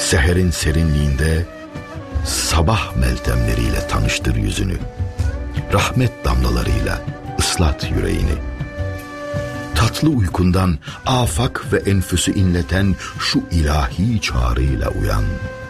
Seherin serinliğinde sabah meltemleriyle tanıştır yüzünü. Rahmet damlalarıyla ıslat yüreğini. Tatlı uykundan afak ve enfüsü inleten şu ilahi çağrıyla uyan.